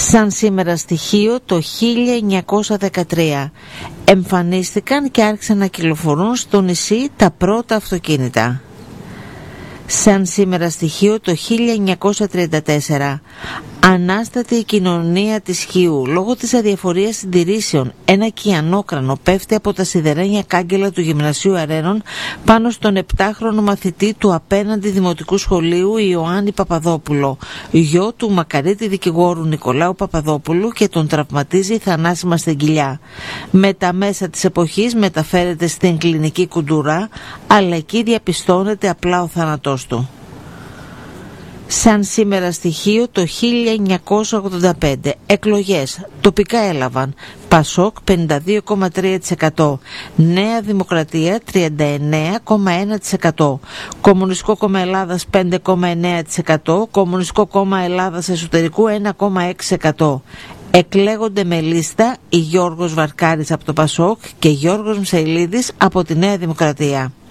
Σαν σήμερα στοιχείο το 1913 εμφανίστηκαν και άρχισαν να κυκλοφορούν στο νησί τα πρώτα αυτοκίνητα. Σαν σήμερα στοιχείο το 1934 ανάσταται η κοινωνία της Χίου λόγω της αδιαφορίας συντηρήσεων. Ένα κιανόκρανο πέφτει από τα σιδερένια κάγκελα του Γυμνασίου Αρένων πάνω στον 7χρονο μαθητή του απέναντι δημοτικού σχολείου Ιωάννη Παπαδόπουλο, γιο του μακαρίτη δικηγόρου Νικολάου Παπαδόπουλου, και τον τραυματίζει θανάσιμα στην κοιλιά. Με τα μέσα της εποχής μεταφέρεται στην κλινική Κουντουρά, αλλά εκεί διαπιστώνεται απλά ο θάνατός του. Σαν σήμερα στοιχείο το 1985 εκλογές τοπικά έλαβαν Πασόκ 52,3%, Νέα Δημοκρατία 39,1%, Κομμουνιστικό Κόμμα Ελλάδας 5,9%, Κομμουνιστικό Κόμμα Ελλάδας Εσωτερικού 1,6%. Εκλέγονται με λίστα η Γιώργος Βαρκάρης από το Πασόκ και Γιώργος Μσαηλίδης από τη Νέα Δημοκρατία.